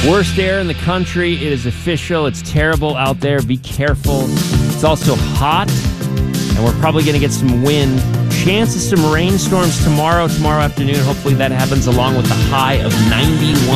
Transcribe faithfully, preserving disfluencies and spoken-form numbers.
Worst air in the country. It is official. It's terrible out there. Be careful. It's also hot, and we're probably going to get some wind. Chances some rainstorms tomorrow, tomorrow afternoon. Hopefully that happens along with the high of ninety-one.